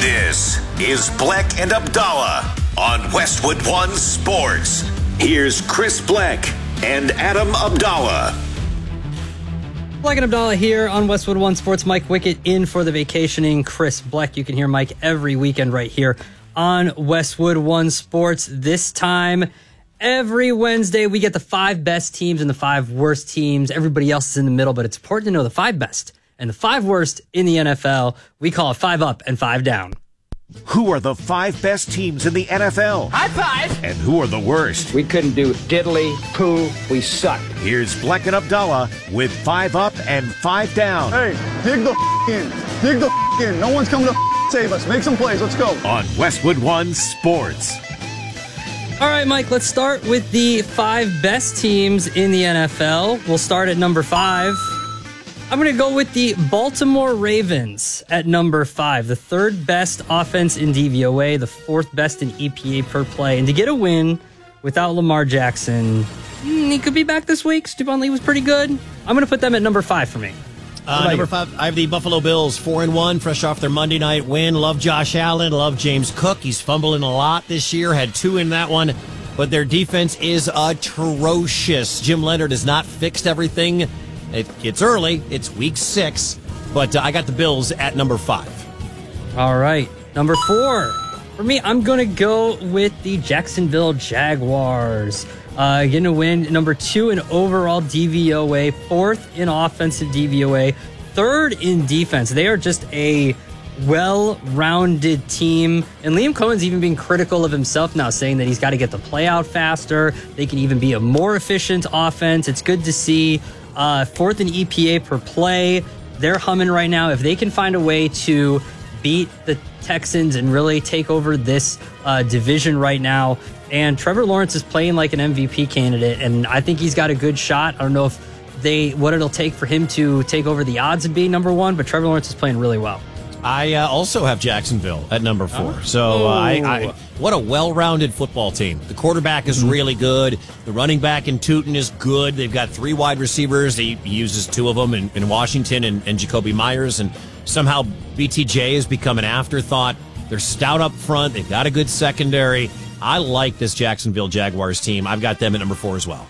This is Bleck and Abdallah on Westwood One Sports. Here's Chris Bleck and Adam Abdallah. Bleck and Abdallah here on Westwood One Sports. Mike Wickett in for the vacationing Chris Bleck. You can hear Mike every weekend right here on Westwood One Sports. This time, every Wednesday, we get the 5 best teams and the 5 worst teams. Everybody else is in the middle, but it's important to know the 5 best and the 5 worst in the NFL. We call it 5 up and 5 down. Who are the 5 best teams in the NFL? High five! And who are the worst? We couldn't do diddly, poo, we sucked. Here's Bleck and Abdallah with 5 up and 5 down. Hey, dig the in. Dig the in. No one's coming to save us. Make some plays. Let's go. On Westwood One Sports. All right, Mike, let's start with the 5 best teams in the NFL. We'll start at number 5. I'm going to go with the Baltimore Ravens at number 5, the 3rd best offense in DVOA, the 4th best in EPA per play. And to get a win without Lamar Jackson, he could be back this week. Stephon Lee was pretty good. I'm going to put them at number 5 for me. Number 5, I have the Buffalo Bills, 4-1, fresh off their Monday night win. Love Josh Allen, love James Cook. He's fumbling a lot this year, had 2 in that one. But their defense is atrocious. Jim Leonard has not fixed everything. It's early. It's week 6. But I got the Bills at number 5. All right. Number 4. For me, I'm going to go with the Jacksonville Jaguars. Getting a win. Number 2 in overall DVOA. 4th in offensive DVOA. 3rd in defense. They are just a well-rounded team. And Liam Cohen's even being critical of himself now, saying that he's got to get the play out faster. They can even be a more efficient offense. It's good to see. 4th in EPA per play. They're humming right now. If they can find a way to beat the Texans and really take over this division right now, and Trevor Lawrence is playing like an MVP candidate, and I think he's got a good shot. I don't know what it'll take for him to take over the odds of being number 1, but Trevor Lawrence is playing really well. I also have Jacksonville at number 4. So what a well-rounded football team. The quarterback is really good. The running back in Tootin is good. They've got 3 wide receivers. He uses 2 of them in Washington and Jacoby Myers. And somehow BTJ has become an afterthought. They're stout up front. They've got a good secondary. I like this Jacksonville Jaguars team. I've got them at number 4 as well.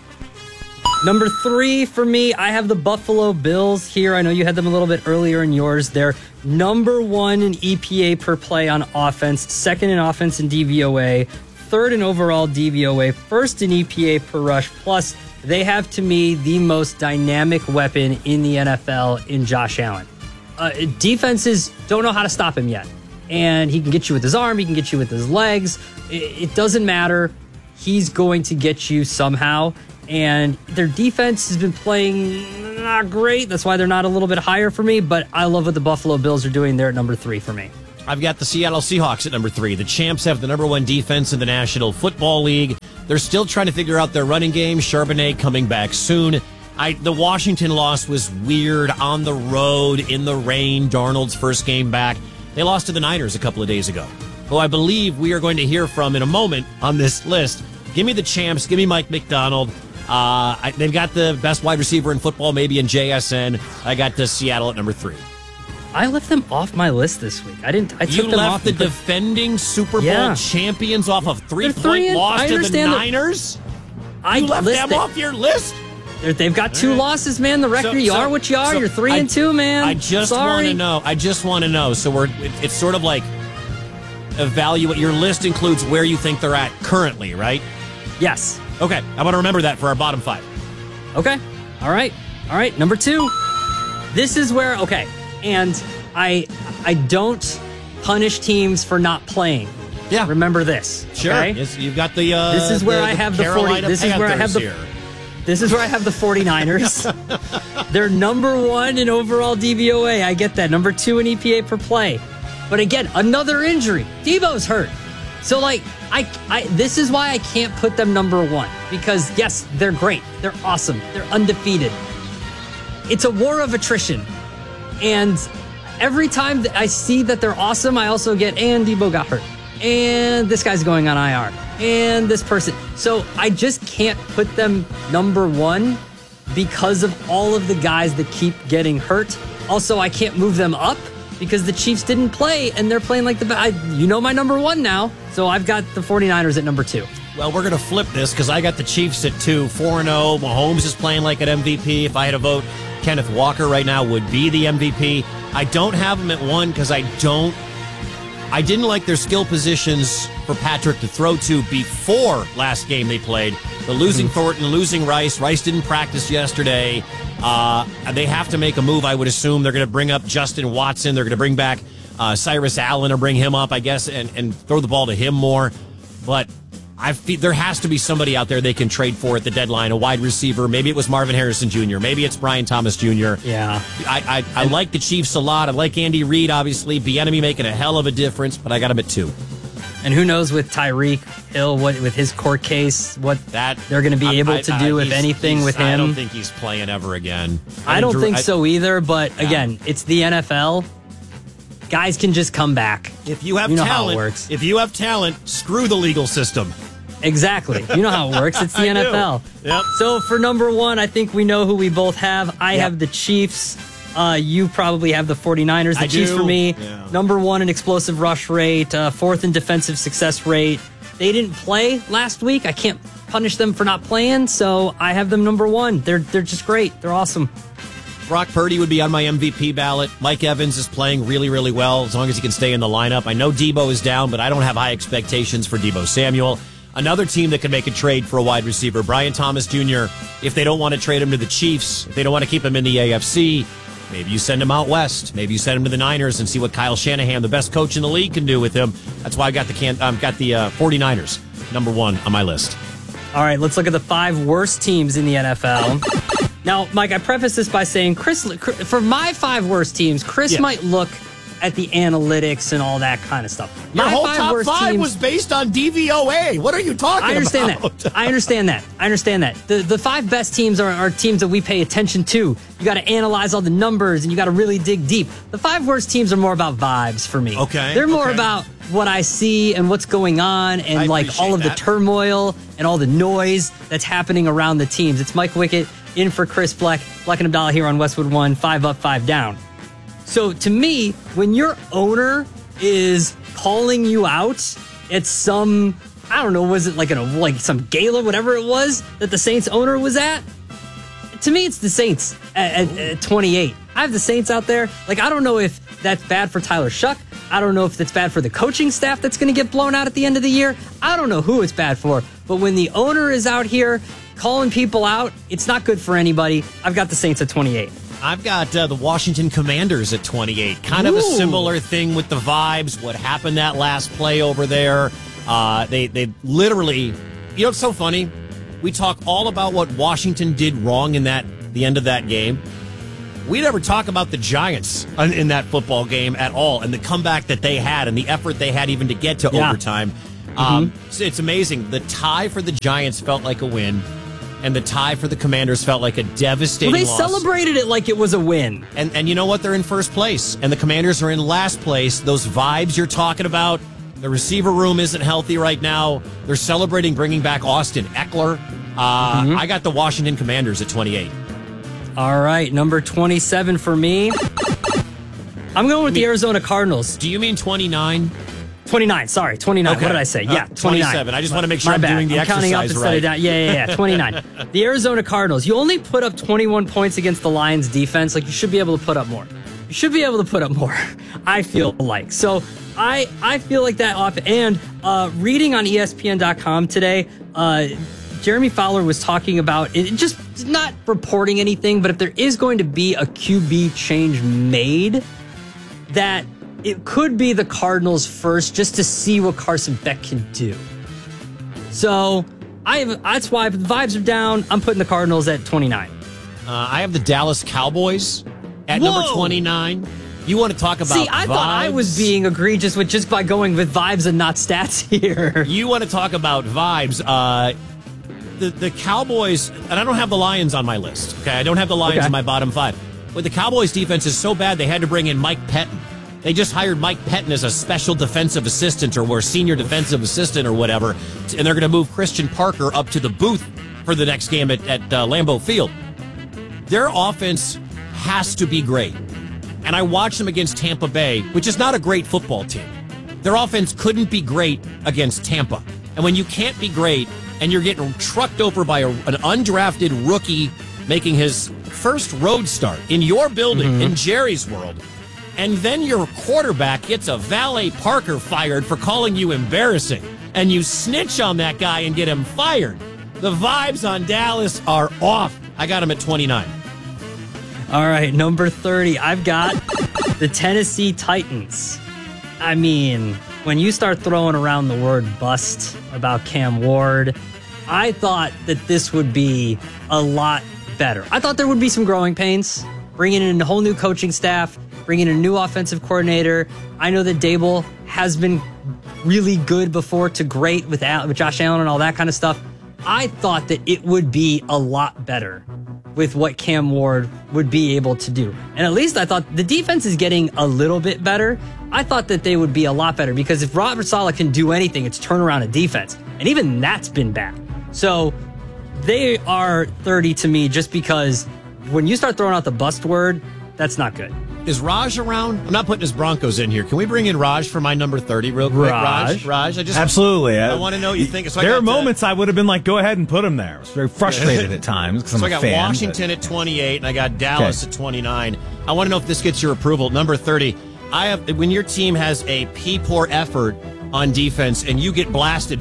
Number 3 for me, I have the Buffalo Bills here. I know you had them a little bit earlier in yours. They're number 1 in EPA per play on offense, 2nd in offense in DVOA, 3rd in overall DVOA, 1st in EPA per rush. Plus, they have, to me, the most dynamic weapon in the NFL in Josh Allen. Defenses don't know how to stop him yet. And he can get you with his arm, he can get you with his legs. It doesn't matter. He's going to get you somehow. And their defense has been playing not great. That's why they're not a little bit higher for me. But I love what the Buffalo Bills are doing. They're at number 3 for me. I've got the Seattle Seahawks at number 3. The champs have the number 1 defense in the National Football League. They're still trying to figure out their running game. Charbonnet coming back soon. The Washington loss was weird on the road in the rain. Darnold's first game back. They lost to the Niners a couple of days ago, who I believe we are going to hear from in a moment on this list. Give me the champs. Give me Mike McDonald. They've got the best wide receiver in football, maybe in JSN. I got the Seattle at number 3. I left them off my list this week. I took them off. The defending Super Bowl champions off of 3-point loss to the Niners? You left them off your list? They've got 2 losses, man. The record, you are what you are. You're 3-2, man. I just want to know. So it's sort of like evaluate. Your list includes where you think they're at currently, right? Yes. Okay, I want to remember that for our bottom 5. Okay. All right. Number 2. This is where, and I don't punish teams for not playing. Yeah. Remember this. Sure. Okay? Yes, you've got the this is where I have the 40. This is where I have the here. This is where I have the 49ers. They're number 1 in overall DVOA. I get that. Number 2 in EPA per play. But again, another injury. Debo's hurt. So, this is why I can't put them number 1. Because, yes, they're great. They're awesome. They're undefeated. It's a war of attrition. And every time that I see that they're awesome, I also get, and Debo got hurt. And this guy's going on IR. And this person. So I just can't put them number 1 because of all of the guys that keep getting hurt. Also, I can't move them up because the Chiefs didn't play and they're playing like my number one now. So I've got the 49ers at number 2. Well, we're going to flip this because I got the Chiefs at 2, 4-0. Mahomes is playing like an MVP. If I had a vote, Kenneth Walker right now would be the MVP. I don't have him at 1 because I didn't like their skill positions for Patrick to throw to before last game they played. The losing Thornton, losing Rice. Rice didn't practice yesterday. They have to make a move, I would assume. They're going to bring up Justin Watson. They're going to bring back Cyrus Allen or bring him up, I guess, and throw the ball to him more. But there has to be somebody out there they can trade for at the deadline, a wide receiver. Maybe it was Marvin Harrison Jr. Maybe it's Brian Thomas Jr. Yeah. I like the Chiefs a lot. I like Andy Reid, obviously. Bieniemy making a hell of a difference, but I got him at 2. And who knows with Tyreek Hill, with his court case, what they're going to be able to do, if anything, with him. I don't think he's playing ever again. I don't think so either, but again, it's the NFL. Guys can just come back. If you have talent, how it works. If you have talent, screw the legal system. Exactly. You know how it works. It's the NFL. Yep. So for number 1, I think we know who we both have. I have the Chiefs. You probably have the 49ers. The Chiefs for me. Yeah. Number 1 in explosive rush rate, 4th in defensive success rate. They didn't play last week. I can't punish them for not playing, so I have them number 1. They're just great. They're awesome. Brock Purdy would be on my MVP ballot. Mike Evans is playing really, really well as long as he can stay in the lineup. I know Debo is down, but I don't have high expectations for Debo Samuel. Another team that could make a trade for a wide receiver, Brian Thomas Jr., if they don't want to trade him to the Chiefs, if they don't want to keep him in the AFC, maybe you send him out west. Maybe you send him to the Niners and see what Kyle Shanahan, the best coach in the league, can do with him. That's why I got the 49ers, number 1 on my list. All right, let's look at the 5 worst teams in the NFL. Now, Mike, I preface this by saying, for my 5 worst teams, Chris might look at the analytics and all that kind of stuff. Your whole top 5 was based on DVOA. What are you talking about? I understand that. The 5 best teams are teams that we pay attention to. You got to analyze all the numbers, and you got to really dig deep. The 5 worst teams are more about vibes for me. Okay. They're more about what I see and what's going on and like all of the turmoil and all the noise that's happening around the teams. It's Mike Wickett in for Chris Bleck. Bleck and Abdallah here on Westwood One, 5 up, 5 down. So to me, when your owner is calling you out at some, I don't know, was it like some gala, whatever it was that the Saints owner was at? To me, it's the Saints at 28. I have the Saints out there. Like, I don't know if that's bad for Tyler Shuck. I don't know if that's bad for the coaching staff that's going to get blown out at the end of the year. I don't know who it's bad for. But when the owner is out here calling people out, it's not good for anybody. I've got the Saints at 28. I've got the Washington Commanders at 28. Kind of a similar thing with the vibes. What happened that last play over there? They literally, you know, it's so funny. We talk all about what Washington did wrong in the end of that game. We never talk about the Giants in that football game at all, and the comeback that they had and the effort they had even to get to overtime. So it's amazing. The tie for the Giants felt like a win, and the tie for the Commanders felt like a devastating loss. They celebrated it like it was a win. And you know what? They're in first place, and the Commanders are in last place. Those vibes you're talking about, the receiver room isn't healthy right now. They're celebrating bringing back Austin Eckler. I got the Washington Commanders at 28. All right, number 27 for me. I'm going with the Arizona Cardinals. Do you mean 29? 29, sorry, 29. Okay. What did I say? Yeah, 29. 27. I just want to make sure I'm doing the counting up exercise instead right. of down. Yeah, 29. The Arizona Cardinals. You only put up 21 points against the Lions defense. Like, you should be able to put up more. You should be able to put up more, I feel like. So I feel like that off. And reading on ESPN.com today, Jeremy Fowler was talking about it, just not reporting anything, but if there is going to be a QB change made, that it could be the Cardinals first, just to see what Carson Beck can do. So that's why the vibes are down. I'm putting the Cardinals at 29. I have the Dallas Cowboys at number 29. You want to talk about See, I thought I was being egregious with just by going with vibes and not stats here. You want to talk about vibes. The Cowboys, and I don't have the Lions on my list. Okay, I don't have the Lions in my bottom 5. But the Cowboys defense is so bad they had to bring in Mike Pettin. They just hired Mike Pettin as a special defensive assistant or senior defensive assistant or whatever, and they're going to move Christian Parker up to the booth for the next game at Lambeau Field. Their offense has to be great. and I watched them against Tampa Bay, which is not a great football team. Their offense couldn't be great against Tampa. And when you can't be great and you're getting trucked over by an undrafted rookie making his first road start in your building, in Jerry's world, and then your quarterback gets a valet Parker fired for calling you embarrassing, and you snitch on that guy and get him fired, the vibes on Dallas are off. I got him at 29. All right, number 30. I've got the Tennessee Titans. I mean, when you start throwing around the word bust about Cam Ward, I thought that this would be a lot better. I thought there would be some growing pains, bringing in a whole new coaching staff, bringing in a new offensive coordinator. I know that Dable has been really good before to great with Josh Allen and all that kind of stuff. I thought that it would be a lot better with what Cam Ward would be able to do. And at least I thought the defense is getting a little bit better. I thought that they would be a lot better because if Robert Saleh can do anything, it's turn around a defense. And even that's been bad. So they are 30 to me just because when you start throwing out the bust word, that's not good. Is Raj around? I'm not putting his Broncos in here. Can we bring in Raj for my number 30 real quick? Raj, absolutely. I want to know what you think. So there are moments I would have been like, go ahead and put him there. I was very frustrated at times because I'm a fan. So I got Washington at 28 and I got Dallas at 29. I want to know if this gets your approval. Number 30. When your team has a poor effort on defense and you get blasted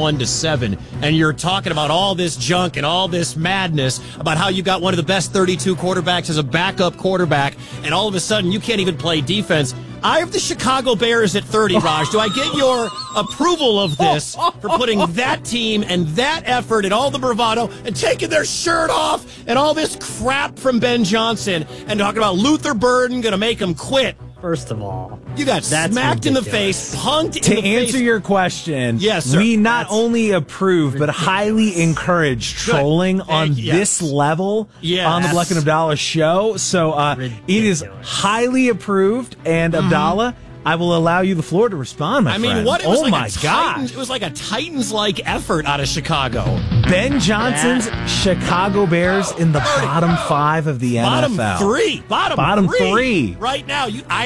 31-7 and you're talking about all this junk and all this madness about how you got one of the best 32 quarterbacks as a backup quarterback and all of a sudden you can't even play defense. I have the Chicago Bears at 30, Raj. Do I get your approval of this for putting that team and that effort and all the bravado and taking their shirt off and all this crap from Ben Johnson and talking about Luther Burden going to make him quit? First of all, you got smacked in the face, punked in the face. To answer your question, yes, sir. We not only approve, but highly encourage trolling on this level on the Bleck and Abdallah show. So it is highly approved. And Abdallah, I will allow you the floor to respond, my friend. I mean, what? It was oh my God! It was like a Titans-like effort out of Chicago. Ben Johnson's Chicago Bears in the bottom 5 of the NFL. Bottom three. Right now, I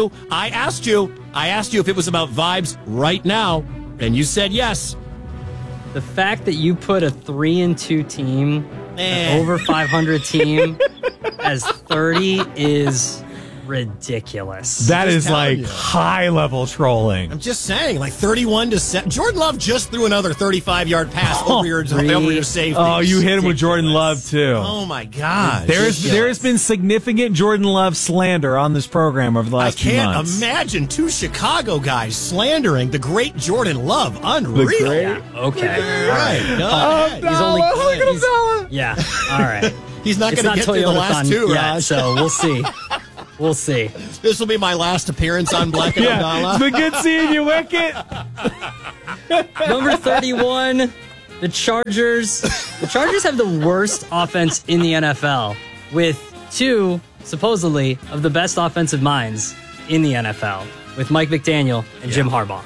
asked you if it was about vibes right now, and you said yes. The fact that you put a 3-2 team, an over 500 team, as 30 is ridiculous. That is like high-level trolling. I'm just saying, like 31-7. Jordan Love just threw another 35-yard pass over your safety. Oh, you hit him with Jordan Love too. Oh my God! There has been significant Jordan Love slander on this program over the last few months. I can't imagine two Chicago guys slandering the great Jordan Love. Unreal. Yeah, okay. All right. Go ahead. He's only. Look at Abdallah. Yeah. All right. He's not going to get through the last two, Raj. So we'll see. We'll see. This will be my last appearance on Bleck and Abdallah. It's been good seeing you, Wicket. Number 31, the Chargers. The Chargers have the worst offense in the NFL with two, supposedly, of the best offensive minds in the NFL with Mike McDaniel and Jim Harbaugh.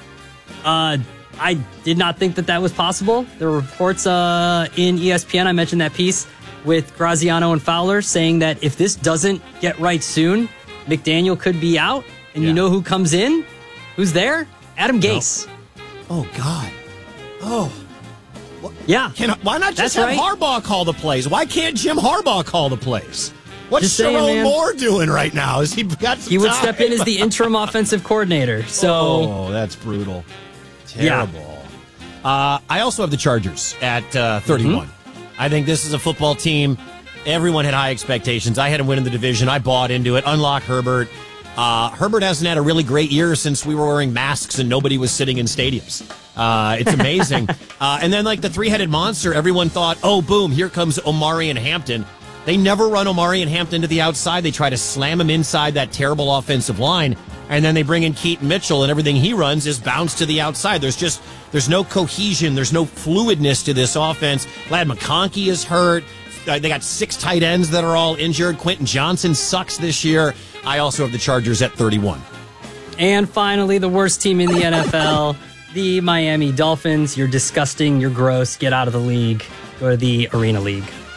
I did not think that was possible. There were reports in ESPN, I mentioned that piece, with Graziano and Fowler saying that if this doesn't get right soon, McDaniel could be out. And you know who comes in? Who's there? Adam Gase. Oh, God. Oh. Yeah. Why not just have Harbaugh call the plays? Why can't Jim Harbaugh call the plays? What's Sherrone Moore doing right now? Is he got some He would time? step in as the interim offensive coordinator. So that's brutal. Terrible. Yeah. I also have the Chargers at 31. I think this is a football team. Everyone had high expectations. I had him winning the division. I bought into it. Unlock Herbert. Herbert hasn't had a really great year since we were wearing masks and nobody was sitting in stadiums. It's amazing. And then, like the three-headed monster, everyone thought, oh, boom, here comes Omari and Hampton. They never run Omari and Hampton to the outside. They try to slam him inside that terrible offensive line. And then they bring in Keaton Mitchell, and everything he runs is bounced to the outside. There's no cohesion. There's no fluidness to this offense. Ladd McConkey is hurt. They got 6 tight ends that are all injured. Quentin Johnson sucks this year. I also have the Chargers at 31. And finally, the worst team in the NFL, the Miami Dolphins. You're disgusting. You're gross. Get out of the league. Go to the Arena League.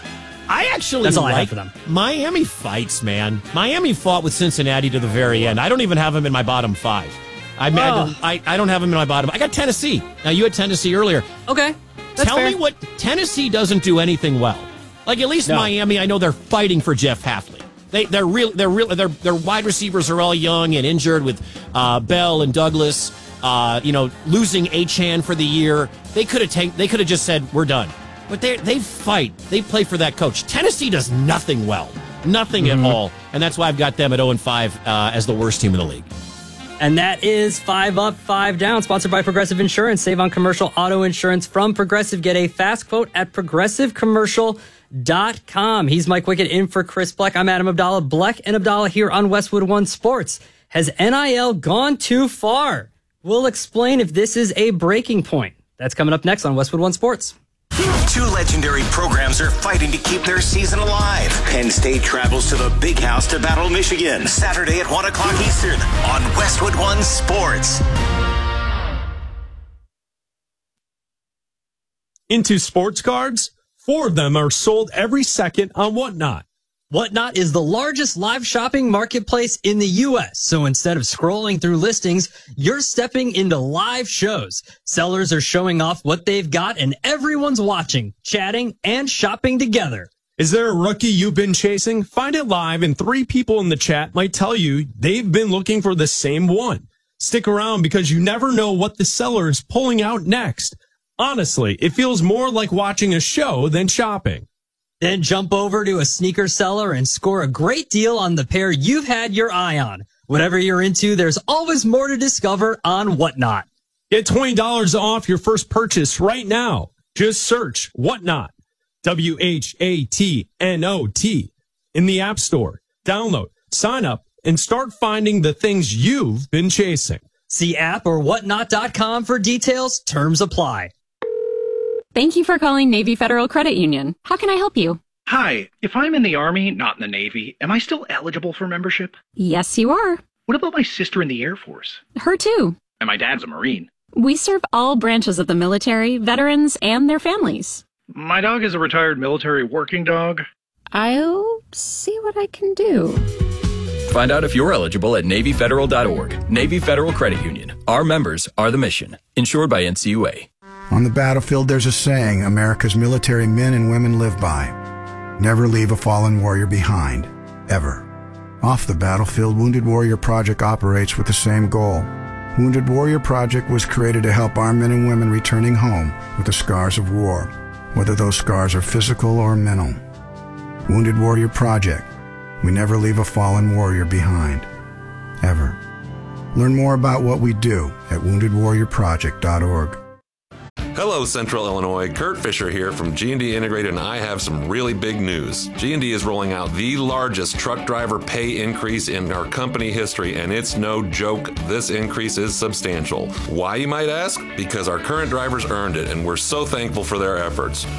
I actually That's all I have like for them. Miami fights, man. Miami fought with Cincinnati to the very end. I don't even have them in my bottom 5. I don't have them in my bottom. I got Tennessee. Now, you had Tennessee earlier. Okay. Tell me what Tennessee doesn't do anything well. Like, at least Miami, I know they're fighting for Jeff Hafley. Their wide receivers are all young and injured with Bell and Douglas. Losing Achane for the year. They could have just said we're done. But they fight. They play for that coach. Tennessee does nothing well. Nothing at all. And that's why I've got them at 0-5 as the worst team in the league. And that is 5 Up, 5 Down, sponsored by Progressive Insurance. Save on commercial auto insurance from Progressive. Get a fast quote at progressivecommercial.com. He's Mike Wickett in for Chris Bleck. I'm Adam Abdallah. Bleck and Abdallah here on Westwood One Sports. Has NIL gone too far? We'll explain if this is a breaking point. That's coming up next on Westwood One Sports. 2 legendary programs are fighting to keep their season alive. Penn State travels to the Big House to battle Michigan Saturday at 1 o'clock Eastern on Westwood One Sports. Into sports cards, 4 of them are sold every second on Whatnot. Whatnot is the largest live shopping marketplace in the U.S. So instead of scrolling through listings, you're stepping into live shows. Sellers are showing off what they've got and everyone's watching, chatting, and shopping together. Is there a rookie you've been chasing? Find it live and 3 people in the chat might tell you they've been looking for the same one. Stick around because you never know what the seller is pulling out next. Honestly, it feels more like watching a show than shopping. Then jump over to a sneaker seller and score a great deal on the pair you've had your eye on. Whatever you're into, there's always more to discover on Whatnot. Get $20 off your first purchase right now. Just search Whatnot, WHATNOT, in the App Store. Download, sign up, and start finding the things you've been chasing. See app or whatnot.com for details. Terms apply. Thank you for calling Navy Federal Credit Union. How can I help you? Hi, if I'm in the Army, not in the Navy, am I still eligible for membership? Yes, you are. What about my sister in the Air Force? Her too. And my dad's a Marine. We serve all branches of the military, veterans, and their families. My dog is a retired military working dog. I'll see what I can do. Find out if you're eligible at NavyFederal.org. Navy Federal Credit Union. Our members are the mission. Insured by NCUA. On the battlefield, there's a saying America's military men and women live by. Never leave a fallen warrior behind. Ever. Off the battlefield, Wounded Warrior Project operates with the same goal. Wounded Warrior Project was created to help our men and women returning home with the scars of war, whether those scars are physical or mental. Wounded Warrior Project. We never leave a fallen warrior behind. Ever. Learn more about what we do at woundedwarriorproject.org. Hello, Central Illinois. Kurt Fisher here from G&D Integrated, and I have some really big news. G&D is rolling out the largest truck driver pay increase in our company history, and it's no joke. This increase is substantial. Why, you might ask? Because our current drivers earned it, and we're so thankful for their efforts.